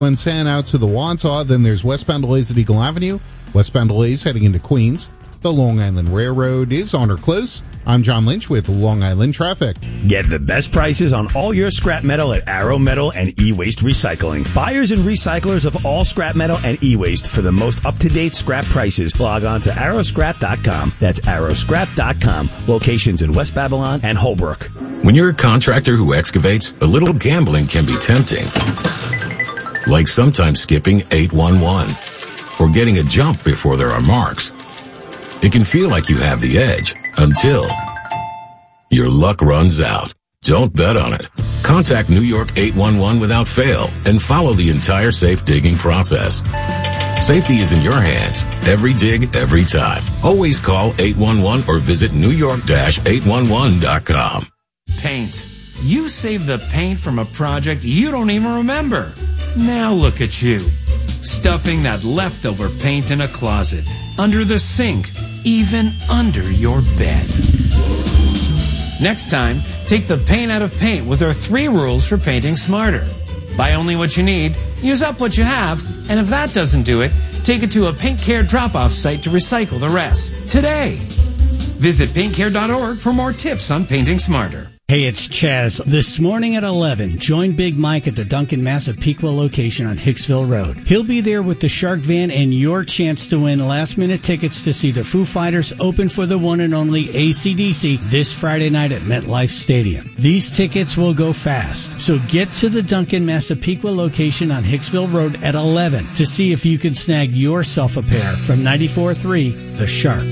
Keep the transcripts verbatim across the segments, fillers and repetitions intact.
And San out to the Wantagh. Then there's westbound delays at Eagle Avenue. Westbound delays heading into Queens. The Long Island Railroad is on or close. I'm John Lynch with Long Island Traffic. Get the best prices on all your scrap metal at Arrow Metal and E-Waste Recycling. Buyers and recyclers of all scrap metal and e-waste for the most up-to-date scrap prices. Log on to arrow scrap dot com. That's arrow scrap dot com. Locations in West Babylon and Holbrook. When you're a contractor who excavates, a little gambling can be tempting. Like sometimes skipping eight one one or getting a jump before there are marks. It can feel like you have the edge until your luck runs out. Don't bet on it. Contact New York eight one one without fail and follow the entire safe digging process. Safety is in your hands. Every dig, every time. Always call eight one one or visit new york dash eight one one dot com. Paint. You saved the paint from a project you don't even remember. Now look at you, stuffing that leftover paint in a closet, under the sink, even under your bed. Next time, take the paint out of paint with our three rules for painting smarter. Buy only what you need, use up what you have, and if that doesn't do it, take it to a Paint Care drop-off site to recycle the rest. Today. Visit paint care dot org for more tips on painting smarter. Hey, it's Chaz. This morning at eleven, join Big Mike at the Duncan Massapequa location on Hicksville Road. He'll be there with the Shark Van and your chance to win last-minute tickets to see the Foo Fighters open for the one and only A C D C this Friday night at MetLife Stadium. These tickets will go fast, so get to the Duncan Massapequa location on Hicksville Road at eleven to see if you can snag yourself a pair from ninety-four point three The Shark.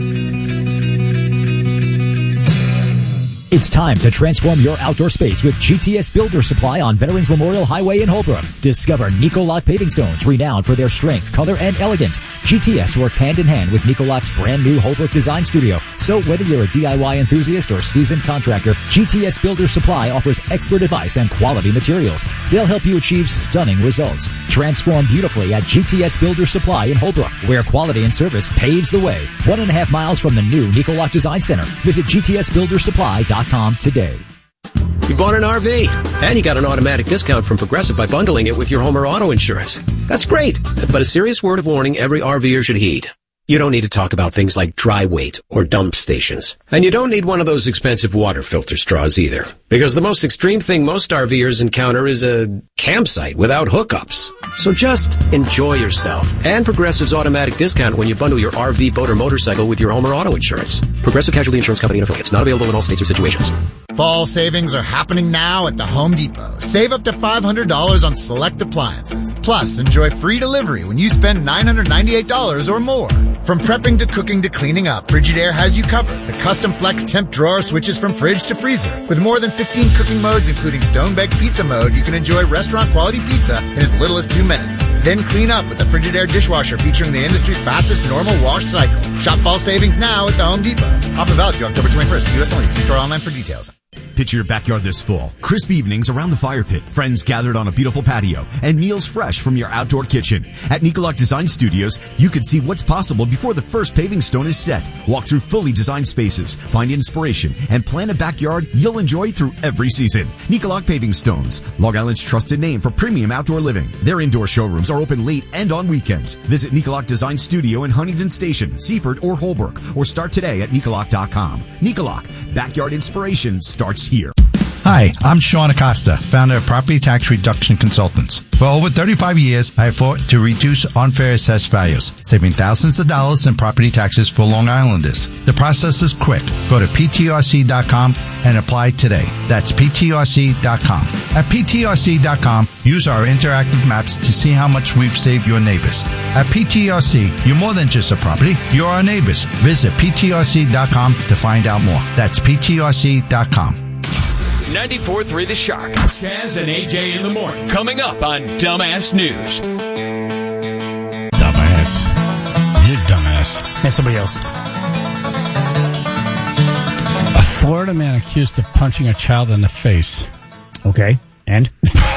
It's time to transform your outdoor space with G T S Builder Supply on Veterans Memorial Highway in Holbrook. Discover Nicoloc paving stones, renowned for their strength, color, and elegance. G T S works hand in hand with Nicoloc's brand new Holbrook Design Studio. So whether you're a D I Y enthusiast or seasoned contractor, G T S Builder Supply offers expert advice and quality materials. They'll help you achieve stunning results. Transform beautifully at G T S Builder Supply in Holbrook, where quality and service paves the way. One and a half miles from the new Nicoloc Design Center. Visit G T S builder supply dot com today. You bought an R V, and you got an automatic discount from Progressive by bundling it with your home or auto insurance. That's great, but a serious word of warning every RVer should heed. You don't need to talk about things like dry weight or dump stations. And you don't need one of those expensive water filter straws either. Because the most extreme thing most RVers encounter is a campsite without hookups. So just enjoy yourself and Progressive's automatic discount when you bundle your R V, boat, or motorcycle with your home or auto insurance. Progressive Casualty Insurance Company and affiliates. Not available in all states or situations. Fall savings are happening now at the Home Depot. Save up to five hundred dollars on select appliances. Plus, enjoy free delivery when you spend nine hundred ninety-eight dollars or more. From prepping to cooking to cleaning up, Frigidaire has you covered. The custom flex temp drawer switches from fridge to freezer. With more than fifteen cooking modes, including stone-baked pizza mode, you can enjoy restaurant-quality pizza in as little as two minutes. Then clean up with the Frigidaire dishwasher featuring the industry's fastest normal wash cycle. Shop fall savings now at the Home Depot. Offer valid through October twenty-first. U S only. See store online for details. Picture your backyard this fall. Crisp evenings around the fire pit, friends gathered on a beautiful patio, and meals fresh from your outdoor kitchen. At Nicoloc Design Studios, you can see what's possible before the first paving stone is set. Walk through fully designed spaces, find inspiration, and plan a backyard you'll enjoy through every season. Nicoloc Paving Stones, Long Island's trusted name for premium outdoor living. Their indoor showrooms are open late and on weekends. Visit Nicoloc Design Studio in Huntington Station, Seaford, or Holbrook, or start today at Nicoloc dot com. Nicoloc, backyard inspiration starts here. Hi, I'm Sean Acosta, founder of Property Tax Reduction Consultants. For over thirty-five years, I have fought to reduce unfair assessed values, saving thousands of dollars in property taxes for Long Islanders. The process is quick. Go to P T R C dot com and apply today. That's P T R C dot com. At P T R C dot com, use our interactive maps to see how much we've saved your neighbors. At P T R C, you're more than just a property, you're our neighbors. Visit P T R C dot com to find out more. That's P T R C dot com. ninety-four point three The Shark. Chaz and A J in the morning. Coming up on Dumbass News. Dumbass. You dumbass. And somebody else. A Florida man accused of punching a child in the face. Okay. And?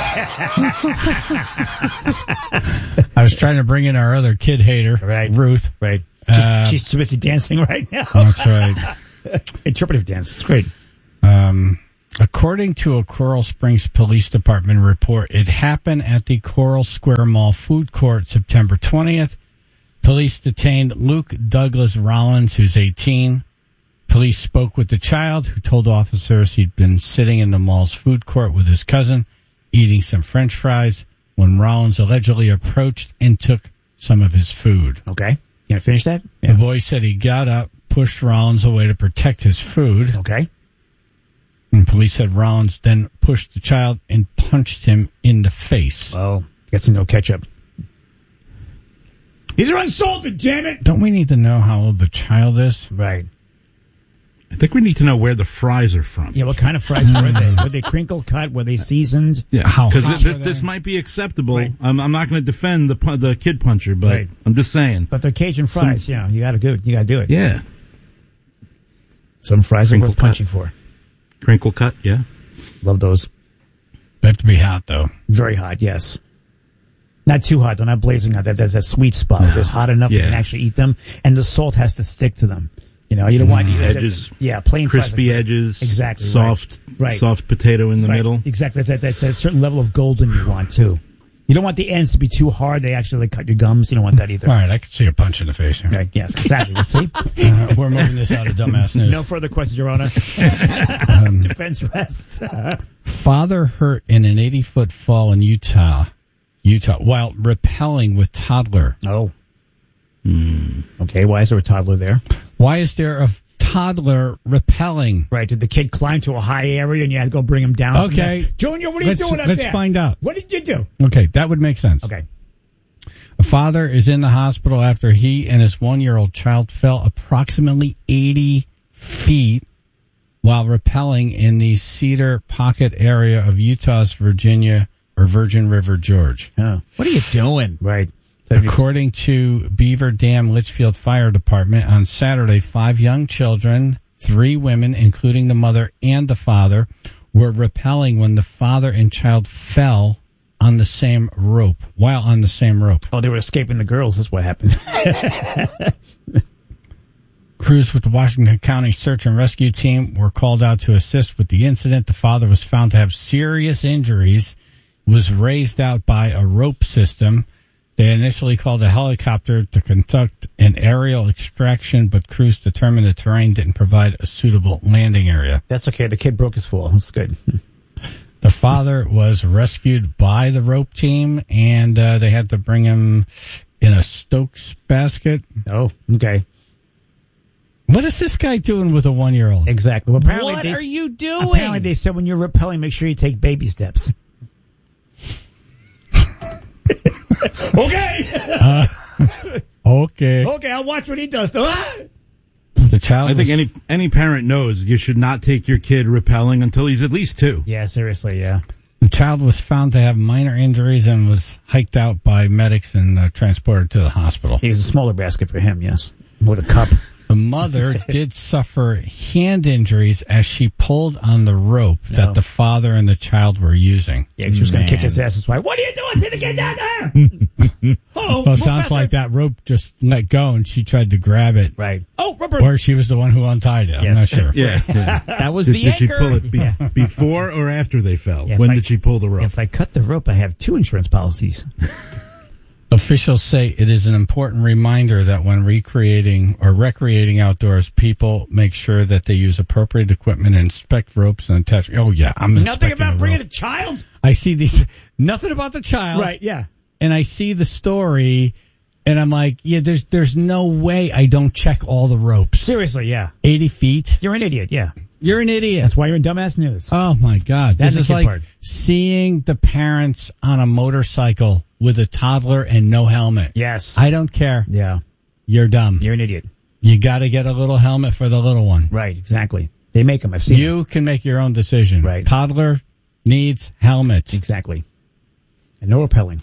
I was trying to bring in our other kid hater, right. Ruth. Right. Uh, she's, she's busy dancing right now. That's right. Interpretive dance. It's great. Um... According to a Coral Springs Police Department report, it happened at the Coral Square Mall food court September twentieth. Police detained Luke Douglas Rollins, who's eighteen. Police spoke with the child, who told officers he'd been sitting in the mall's food court with his cousin, eating some French fries, when Rollins allegedly approached and took some of his food. Okay. You gonna finish that? Yeah. The boy said he got up, pushed Rollins away to protect his food. Okay. And police said Rollins then pushed the child and punched him in the face. Oh, get some no ketchup. These are unsalted, damn it! Don't we need to know how old the child is? Right. I think we need to know where the fries are from. Yeah, what kind of fries were they? Were they crinkle cut? Were they seasoned? Yeah, How because hot this, were this they? might be acceptable. Right. I'm, I'm not going to defend the pu- the kid puncher, but Right. I'm just saying. But they're Cajun fries, Some- yeah. You gotta do it. You gotta do it. Yeah, Some fries are Crinkle worth cut. punching for. crinkle cut. Yeah, Love those. They have to be hot, though. Very hot, yes. Not too hot, though. Not blazing hot. That, that's a sweet spot. No. It's hot enough you Yeah. can actually eat them, and the salt has to stick to them. You know, you don't want Mm, you- edges. Yeah, plain fries crispy are great. edges. Exactly. right. Soft, Right. soft potato in the Right. middle. Exactly. That's, that's a certain level of golden you want too. You don't want the ends to be too hard. They actually like, cut your gums. You don't want that either. All right, I can see a punch in the face here. Right. Yes. Exactly. Let's see. Uh, we're moving this out of dumbass news. No further questions, Your Honor. Um, Defense rests. Father hurt in an eighty-foot fall in Utah, Utah, while rappelling with toddler. Oh. Okay. Why is there a toddler there? Why is there a toddler rappelling? Right. Did the kid climb to a high area and you had to go bring him down? from Okay. there? Junior, what are you Let's- doing up let's there? find out. What did you do? Okay, that would make sense. Okay. A father is in the hospital after he and his one-year-old child fell approximately eighty feet while rappelling in the Cedar Pocket area of Utah's Virginia or Virgin River Gorge. Oh. What are you doing? Right. According to Beaver Dam Litchfield Fire Department, on Saturday, five young children, three women, including the mother and the father, were rappelling when the father and child fell on the same rope, while on the same rope. Oh, they were escaping the girls. That's what happened. Crews with the Washington County Search and Rescue Team were called out to assist with the incident. The father was found to have serious injuries, was raised out by a rope system. They initially called a helicopter to conduct an aerial extraction, but crews determined the terrain didn't provide a suitable landing area. That's okay. The kid broke his fall. That's good. The father was rescued by the rope team, and uh, they had to bring him in a Stokes basket. Oh, okay. What is this guy doing with a one-year-old? Exactly. Well, apparently What they, are you doing? Apparently they said when you're rappelling, make sure you take baby steps. Okay. Uh, okay. Okay, I'll watch what he does. Though. Ah! The child I think was- any any parent knows you should not take your kid rappelling until he's at least two. Yeah, seriously, yeah. The child was found to have minor injuries and was hiked out by medics and uh, transported to the hospital. He was a smaller basket for him, yes. With a cup. The mother did suffer hand injuries as she pulled on the rope No. that the father and the child were using. Yeah, she was going to kick Man. his ass. That's why. What are you doing to the kid down there? Oh, Well, it sounds like that rope just let go and she tried to grab it. Right. Oh, rubber. Or she was the one who untied it. I'm Yes. not sure. Yeah. yeah. That was Did, the did she anchor. pull it be, Yeah. before or after they fell? Yeah, if when I- did she pull the rope? If I cut the rope, I have two insurance policies. Officials say it is an important reminder that when recreating or recreating outdoors, people make sure that they use appropriate equipment and inspect ropes and attach. Oh, yeah. I'm Nothing inspecting about the bringing rope. a child? I see these. Nothing about the child. Right, yeah. And I see the story, and I'm like, yeah, there's there's no way I don't check all the ropes. Seriously, yeah. eighty feet. You're an idiot, yeah. You're an idiot. That's why you're in dumbass news. Oh, my God. That's This is the kid like part. seeing the parents on a motorcycle with a toddler and no helmet. Yes. I don't care. Yeah. You're dumb. You're an idiot. You got to get a little helmet for the little one. Right, exactly. They make them. I've seen You can make your own decision. Right. Toddler needs helmet. them. Exactly. And no repelling.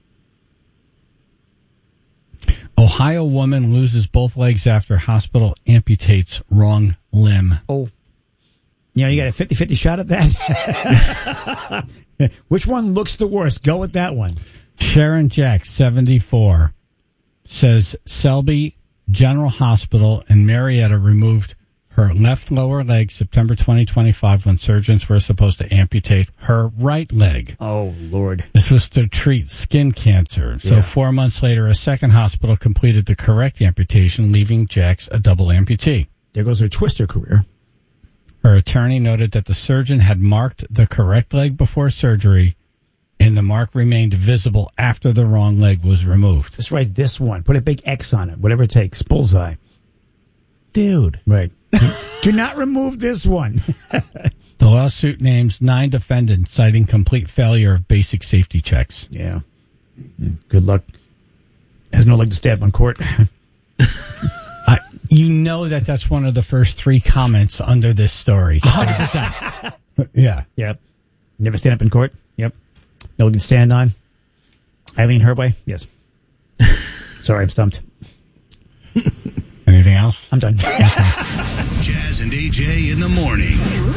Ohio woman loses both legs after hospital amputates wrong limb. Oh. You know, you got a fifty-fifty shot at that? Which one looks the worst? Go with that one. Sharon Jack, seventy-four, says Selby General Hospital in Marietta removed her left lower leg September twenty twenty-five when surgeons were supposed to amputate her right leg. Oh, Lord. This was to treat skin cancer. So Yeah. four months later, a second hospital completed the correct amputation, leaving Jax a double amputee. There goes her twister career. Her attorney noted that the surgeon had marked the correct leg before surgery, and the mark remained visible after the wrong leg was removed. Just write this one. Put a big X on it. Whatever it takes. Bullseye. Dude. Right. Do not remove this one. The lawsuit names nine defendants, citing complete failure of basic safety checks. Yeah. Good luck. Has no leg to stand on court. I, you know that that's one of the first three comments under this story. one hundred percent. Yeah. Yep. Never stand up in court. Yep. No leg to stand on. Eileen Herway. Yes. Sorry, I'm stumped. Anything else? I'm done. Jazz and A J in the morning.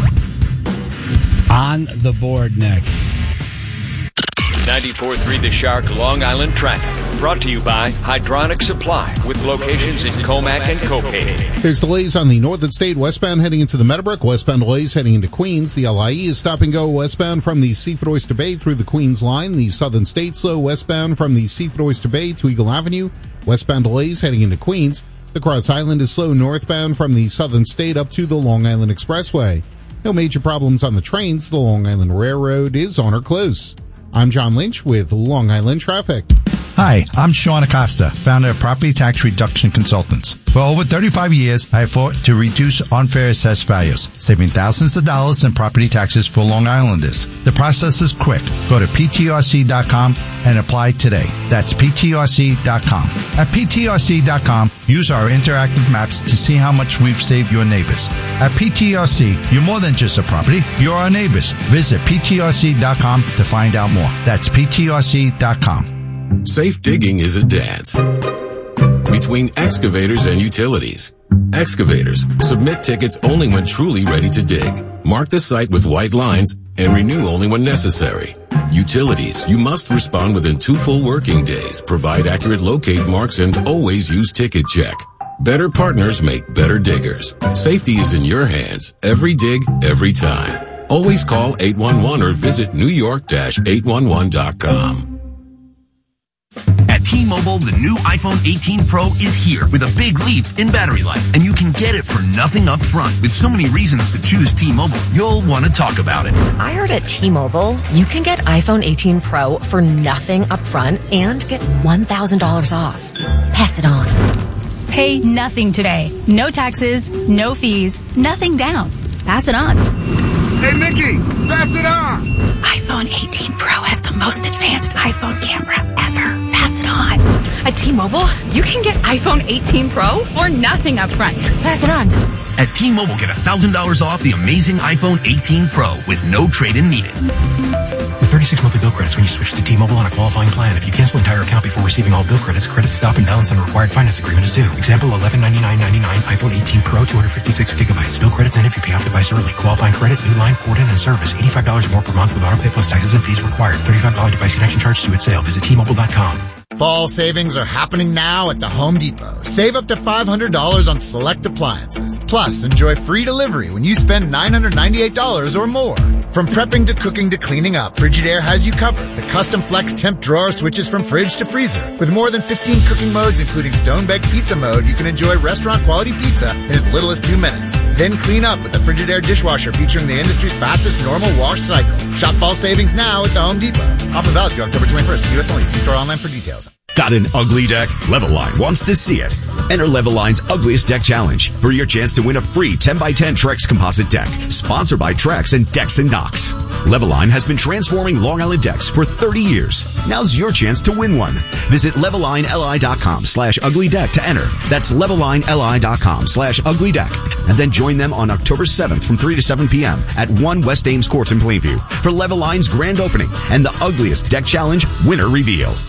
On the board next. ninety-four point three The Shark Long Island Traffic. Brought to you by Hydronic Supply with locations in Comac and Copain. There's delays on the Northern State westbound heading into the Meadowbrook. Westbound delays heading into Queens. The L I E is stop and go westbound from the Seaford Oyster Bay through the Queens line. The Southern State slow westbound from the Seaford Oyster Bay to Eagle Avenue. Westbound delays heading into Queens. The Cross Island is slow northbound from the Southern State up to the Long Island Expressway. No major problems on the trains. The Long Island Railroad is on or close. I'm John Lynch with Long Island Traffic. Hi, I'm Sean Acosta, founder of Property Tax Reduction Consultants. For over thirty-five years, I have fought to reduce unfair assessed values, saving thousands of dollars in property taxes for Long Islanders. The process is quick. Go to P T R C dot com and apply today. That's P T R C dot com. At P T R C dot com, use our interactive maps to see how much we've saved your neighbors. At P T R C, you're more than just a property, you're our neighbors. Visit P T R C dot com to find out more. That's P T R C dot com. Safe digging is a dance between excavators and utilities. Excavators submit tickets only when truly ready to dig. Mark the site with white lines and renew only when necessary. Utilities, you must respond within two full working days, provide accurate locate marks, and always use ticket check. Better partners make better diggers. Safety is in your hands. Every dig, every time. Always call eight one one or visit new york dash eight one one dot com. At T-Mobile, the new iPhone eighteen Pro is here with a big leap in battery life, and you can get it for nothing up front. With so many reasons to choose T-Mobile, you'll want to talk about it. I heard at T-Mobile, you can get iPhone eighteen Pro for nothing up front and get one thousand dollars off. Pass it on. Pay nothing today. No taxes, no fees, nothing down. Pass it on. Hey, Mickey, pass it on. iPhone eighteen Pro has the most advanced iPhone camera ever. Pass it on. At T-Mobile, you can get iPhone eighteen Pro for nothing up front. Pass it on. At T-Mobile, get one thousand dollars off the amazing iPhone eighteen Pro with no trade-in needed. With thirty-six monthly bill credits when you switch to T-Mobile on a qualifying plan. If you cancel entire account before receiving all bill credits, credit stop and balance on a required finance agreement is due. Example, eleven ninety-nine ninety-nine iPhone eighteen Pro, two hundred fifty-six gigabytes. Bill credits end if you pay off device early. Qualifying credit, new line, port in, and service. eighty-five dollars more per month with auto pay plus taxes and fees required. thirty-five dollars device connection charge due at sale. Visit T Mobile dot com. Fall savings are happening now at the Home Depot. Save up to five hundred dollars on select appliances. Plus, enjoy free delivery when you spend nine hundred ninety-eight dollars or more. From prepping to cooking to cleaning up, Frigidaire has you covered. The custom flex temp drawer switches from fridge to freezer. With more than fifteen cooking modes, including stone-baked pizza mode, you can enjoy restaurant-quality pizza in as little as two minutes. Then clean up with the Frigidaire dishwasher featuring the industry's fastest normal wash cycle. Shop fall savings now at the Home Depot. Offer valid through October twenty-first. U S only. See store online for details. Got an ugly deck? Leveline wants to see it. Enter Leveline's Ugliest Deck Challenge for your chance to win a free ten by ten Trex composite deck. Sponsored by Trex and Decks and Docks. Leveline has been transforming Long Island decks for thirty years. Now's your chance to win one. Visit levelineli.com slash ugly deck to enter. That's levelineli.com slash ugly deck. And then join them on October seventh from three to seven p.m. at one West Ames Courts in Plainview for Leveline's grand opening and the Ugliest Deck Challenge winner reveal.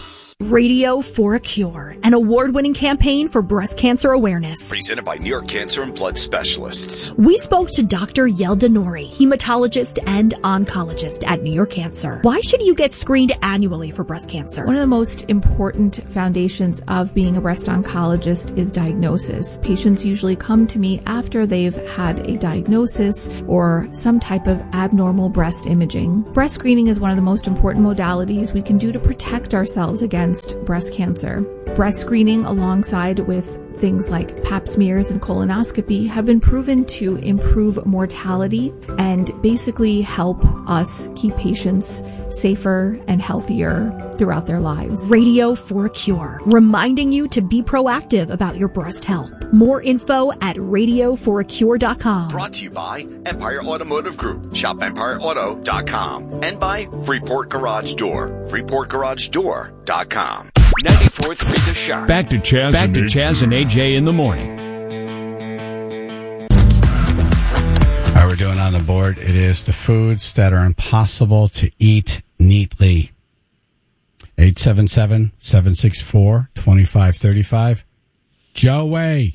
Radio for a Cure, an award-winning campaign for breast cancer awareness. Presented by New York Cancer and Blood Specialists. We spoke to Doctor Yelda Nouri, hematologist and oncologist at New York Cancer. Why should you get screened annually for breast cancer? One of the most important foundations of being a breast oncologist is diagnosis. Patients usually come to me after they've had a diagnosis or some type of abnormal breast imaging. Breast screening is one of the most important modalities we can do to protect ourselves against breast cancer. Breast screening alongside with things like pap smears and colonoscopy have been proven to improve mortality and basically help us keep patients safer and healthier throughout their lives. Radio for a Cure, reminding you to be proactive about your breast health. More info at radio for a cure dot com. Brought to you by Empire Automotive Group. Shop empire auto dot com. And by Freeport Garage Door. freeport garage door dot com. ninety-four point three The Shot. Back to Chaz, Back to Chaz and A J in the morning. All right, we're doing on the board. It is the foods that are impossible to eat neatly. eight seven seven, seven six four, two five three five. Joey.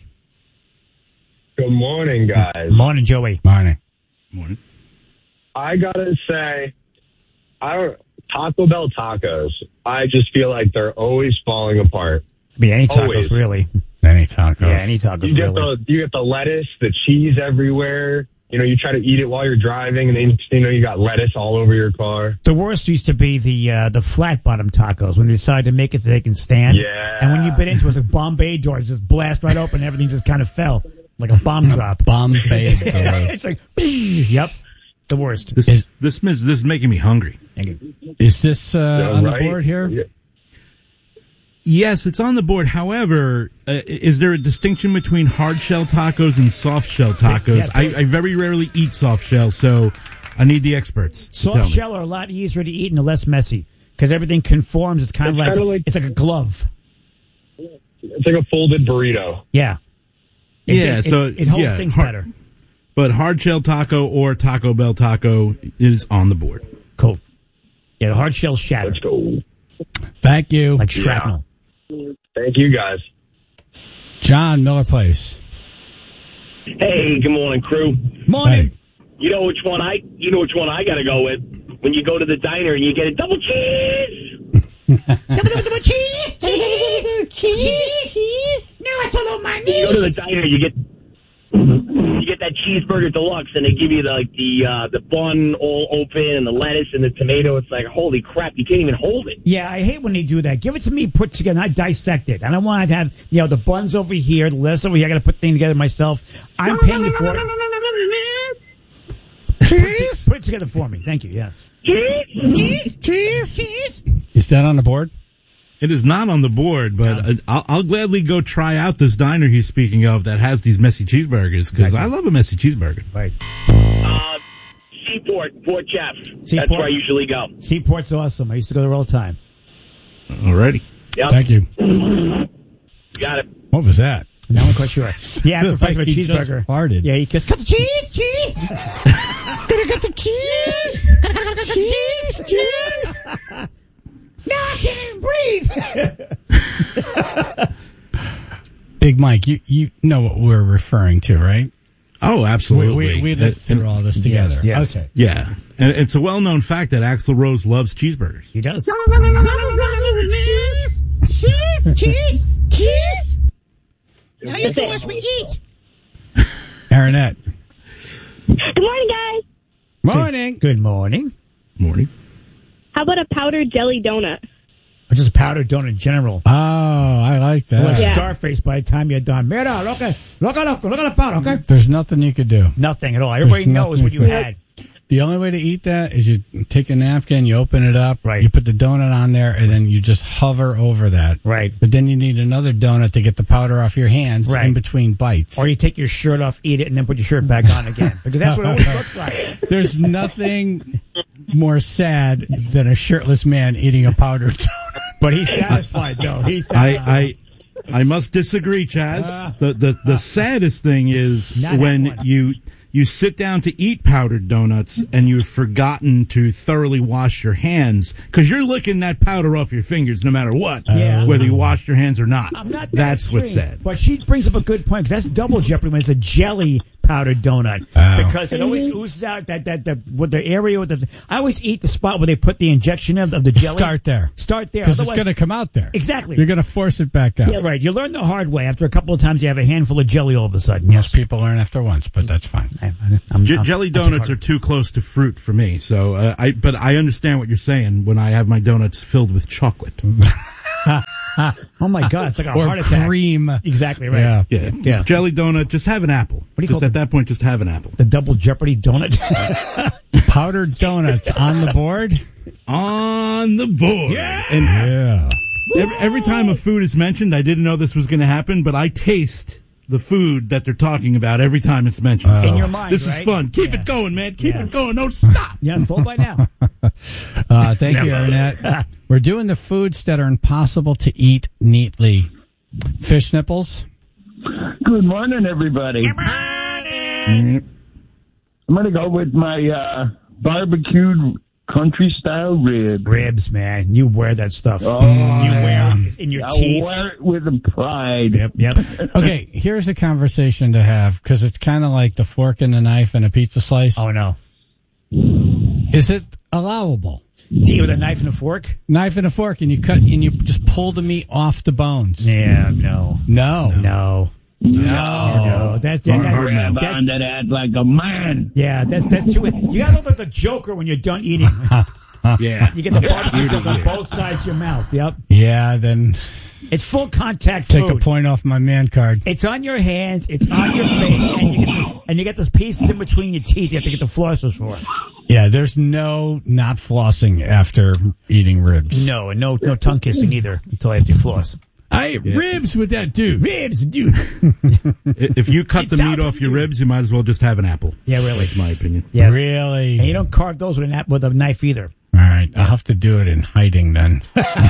Good morning, guys. Morning, Joey. Morning. Morning. I gotta say, I don't, Taco Bell tacos, I just feel like they're always falling apart. Be any tacos, Always. really. Any tacos. Yeah, any tacos, You get really. the you get the lettuce, the cheese everywhere. You know, you try to eat it while you're driving, and then you know you got lettuce all over your car. The worst used to be the uh, the flat bottom tacos when they decide to make it so they can stand. Yeah. And when you bit into it, it's like Bombay doors just blast right open. Everything just kind of fell like a bomb drop. Bombay door. It's like, yep, the worst. This is this is this is making me hungry. Is this uh, Yeah, on right? the board here? Yeah. Yes, it's on the board. However, uh, is there a distinction between hard shell tacos and soft shell tacos? Yeah, I, I very rarely eat soft shell, so I need the experts to tell Soft me. shell are a lot easier to eat and less messy because everything conforms. It's kind of It's like, kinda like- it's like a glove. It's like a folded burrito. Yeah. It, Yeah, it, so it, it holds yeah, things hard- better. But hard shell taco or Taco Bell taco is on the board. Cool. Yeah, the hard shell shatter. Let's go. Thank you. Like shrapnel. Thank you, guys. John, Miller Place. Hey, good morning, crew. Morning. Hey. You know which one I? You know which one I got to go with? When you go to the diner and you get a double cheese. Double, double, double cheese, cheese, cheese, cheese. No, it's all on my knees. You go to the diner, you get you get that cheeseburger deluxe, and they give you the, like the uh, the bun all open and the lettuce and the tomato. It's like, holy crap, you can't even hold it. Yeah, I hate when they do that. Give it to me, put together. I dissect it. I don't want to have, you know, the buns over here, the lettuce over here. I got to put things together myself. I'm paying you for it. Put it, put it together for me. Thank you. Yes. Cheese, cheese, cheese, cheese. Is that on the board? It is not on the board, but uh, I'll, I'll gladly go try out this diner he's speaking of that has these messy cheeseburgers because I love a messy cheeseburger. Right. Uh, Seaport, Port Jeff. That's Seaport? where I usually go. Seaport's awesome. I used to go there all the time. Alrighty. Yep. Thank you. Got it. What was that? No, I'm quite sure. Yeah, after Like a he just cheeseburger. farted. Yeah, he just cut the cheese, cheese. Gotta get the cheese. Gotta get the cheese, cheese. No, I can't even breathe. Big Mike, you, you know what we're referring to, right? Oh, absolutely. We, we, we lived through all this together. Yes, yes. Okay. Yeah, and it's a well-known fact that Axl Rose loves cheeseburgers. He does. Cheese, cheese, cheese. Now you can watch me eat. Aaronette. Good morning, guys. Morning. Good morning. Morning. How about a powdered jelly donut? Or just a powdered donut in general. Oh, I like Well, that. yeah. Scarface by the time you're done. Mira, look at, look at, look at the powder, okay? There's nothing you could do. Nothing at all. Everybody There's knows nothing what you could- had. The only way to eat that is you take a napkin, you open it up, Right. you put the donut on there, and then you just hover over that. Right. But then you need another donut to get the powder off your hands Right. in between bites. Or you take your shirt off, eat it, and then put your shirt back on again. Because that's what it always looks like. There's nothing more sad than a shirtless man eating a powdered donut. But he's satisfied, though. He's I, satisfied. I I must disagree, Chaz. Uh, the the the saddest thing is Not that when one. you you sit down to eat powdered donuts and you've forgotten to thoroughly wash your hands because you're licking that powder off your fingers no matter what, Yeah. whether you wash your hands or not. I'm not that That's what's extreme, sad. But she brings up a good point because that's double jeopardy when it's a jelly powdered donut Oh. because it always oozes out that that that with the area with the. I always eat the spot where they put the injection of, of the jelly. Start there. Start there. Because it's Otherwise- going to come out there. Exactly. You're going to force it back out. Yeah, right. You learn the hard way. After a couple of times, you have a handful of jelly all of a sudden. Most people learn after once, but that's fine. I'm, J- I'm- jelly I'm too donuts hard. are too close to fruit for me. So, uh, I but I understand what you're saying when I have my donuts filled with chocolate. Oh my God! It's like a Or heart attack. cream. Exactly right. Yeah, Yeah. Jelly donut. Just have an apple. do you just call at that point, just have an apple. The double jeopardy donut. Powdered donuts on the board? On the board. Yeah. And Yeah. every, every time a food is mentioned, I didn't know this was going to happen, but I taste the food that they're talking about every time it's mentioned. In So your mind, this right? is fun. Keep Yeah. it going, man. Keep Yeah. it going. Don't stop. Yeah, full by now. Uh, thank you, Never. Arnett. We're doing the foods that are impossible to eat neatly. Fish nipples? Good morning, everybody. Good morning. I'm going to go with my uh, barbecued country style rib. Ribs, man. You wear that stuff. Oh, you wear it in your I teeth. wear it with pride. Yep, yep. Okay, here's a conversation to have because it's kind of like the fork and the knife and a pizza slice. Oh, no. Is it allowable? Do you with a knife and a fork? Knife and a fork, and you cut and you just pull the meat off the bones. Yeah, no. No. No. No. No. That's, that, that, Grab that's, onto that like a man. yeah, that's that's too. You gotta look like the Joker when you're done eating. Yeah. You get the barbecue sauce on both sides of your mouth. Yep. Yeah, then It's full contact take food. a point off my man card. It's on your hands. It's on your face, and you get the, and you get those pieces in between your teeth. You have to get the flossers for. Yeah, there's no not flossing after eating ribs. No, and no no tongue kissing either until after you floss. I ate ribs with that dude. Ribs, dude. If you cut It the sounds meat off your ribs, you might as well just have an apple. Yeah, really. That's my opinion. Yes. Really? And you don't carve those with a, nap- with a knife either. All right, I'll have to do it in hiding then.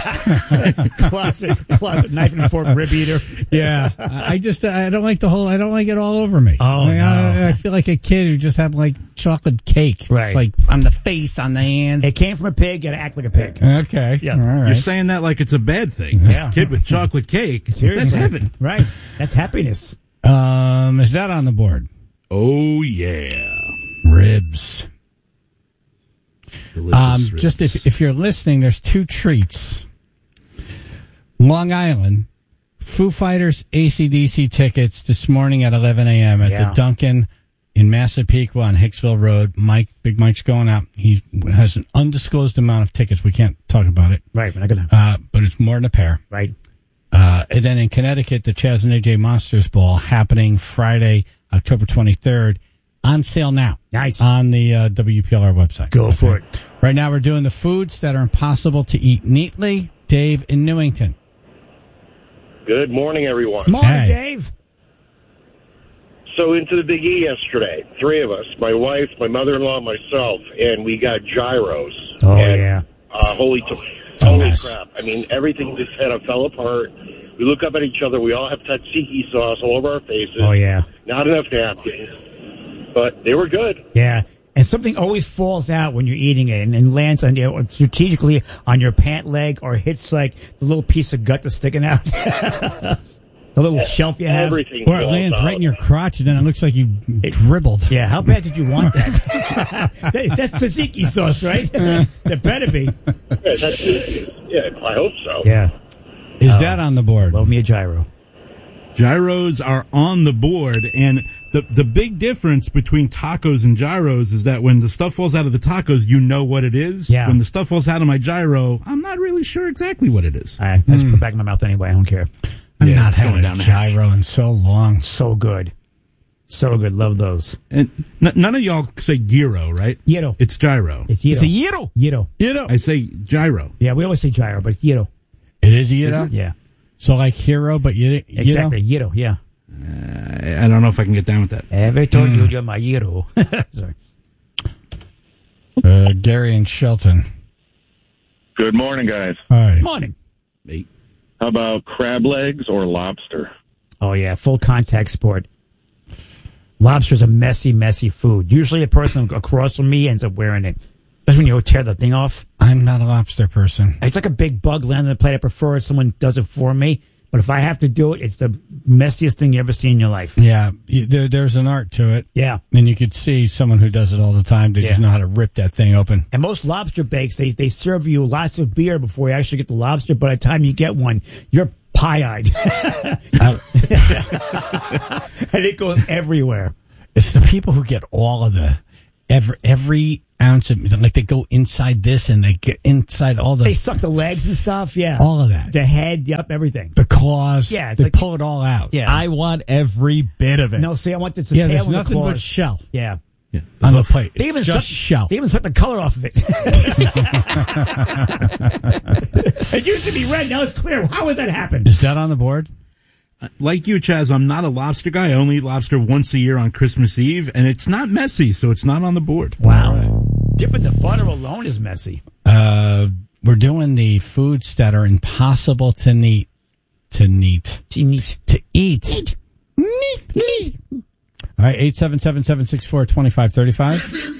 closet, closet knife and fork rib eater. Yeah, I I just I don't like the whole. I don't like it all over me. Oh, I, no. I, I feel like a kid who just had like chocolate cake. Right. It's like on the face, on the hands. It came from a pig. Got to act like a pig. Okay. Yeah. All You're right. saying that like it's a bad thing. Yeah. Kid with chocolate cake. Seriously. That's heaven. Right. That's happiness. Um, is that on the board? Oh, yeah. Ribs. Delicious Um, ribs. just if if you're listening, there's two treats. Long Island, Foo Fighters A C D C tickets this morning at eleven a.m. at Yeah. the Dunkin' in Massapequa on Hicksville Road. Mike, Big Mike's going out. He has an undisclosed amount of tickets. We can't talk about it, Right. We're not gonna. uh, but it's more than a pair. Right. Uh, and then in Connecticut, the Chaz and A J Monsters Ball happening Friday, October twenty-third. On sale now. Nice. On the uh, W P L R website. Go for it. Right now we're doing the foods that are impossible to eat neatly. Dave in Newington. Good morning, everyone. Morning, Hey. Dave. So into the Big E yesterday, three of us, my wife, my mother-in-law, myself, and we got gyros. Oh, and, yeah. Uh, holy, t- a holy mess. crap! I mean, everything just kind of fell apart. We look up at each other. We all have tzatziki sauce all over our faces. Oh, yeah. Not enough napkins, but they were good. Yeah. And something always falls out when you're eating it and, and lands on you know, strategically on your pant leg or hits like the little piece of gut that's sticking out. The little shelf you have. Everything Or it falls lands out. right in your crotch and then it looks like you dribbled. Yeah, how bad did you want that? That- That's tzatziki sauce, right? There better be. Yeah, that's, yeah, I hope so. Yeah. Is Oh. that on the board? Love me a gyro. Gyros are on the board, and the the big difference between tacos and gyros is that when the stuff falls out of the tacos, you know what it is. Yeah. When the stuff falls out of my gyro, I'm not really sure exactly what it is. All right, I just put it back in my mouth anyway. I don't care. I'm Yeah, not it's going having down a the hatch. gyro in so long. So good. So good. Love those. And n- none of y'all say gyro, right? Gyro. It's gyro. It's gyro. It's a gyro. Gyro. Gyro. I say gyro. Yeah, we always say gyro, but it's gyro. It is gyro? Yeah. So like hero, but you Exactly. Gyro. Yeah. I, I don't know if I can get down with that. Ever told you you're my gyro. Sorry. Uh, Gary and Shelton. Good morning, guys. Hi. Morning. Mate. How about crab legs or lobster? Oh, yeah. Full contact sport. Lobster's a messy, messy food. Usually the person across from me ends up wearing it. Especially when you tear the thing off. I'm not a lobster person. It's like a big bug landing on the plate. I prefer someone does it for me. But if I have to do it, it's the messiest thing you ever see in your life. Yeah, there, there's an art to it. Yeah. And you could see someone who does it all the time. They Yeah. just know how to rip that thing open. And most lobster bakes, they, they serve you lots of beer before you actually get the lobster. By the time you get one, you're pie-eyed. And it goes everywhere. It's the people who get all of the, every, every ounce of, like they go inside this and they get inside all the. They suck the legs and stuff, yeah. All of that. The head, yep, everything. The claws. Yeah. It's They like, pull it all out. Yeah. I want every bit of it. No, see, I want this. The Yeah, tail there's and the nothing but claws. shell. Yeah. Yeah. On the plate. They even Just suck, shell. They even suck the color off of it. It used to be red, now it's clear. How has that happened? Is that on the board? Like you, Chaz, I'm not a lobster guy. I only eat lobster once a year on Christmas Eve, and it's not messy, so it's not on the board. Wow. Dipping the butter alone is messy. Uh, we're doing the foods that are impossible to neat. To neat. To neat. To eat. Neat. Neat. Neat. All right, eight seven seven, seven six four, two five three five.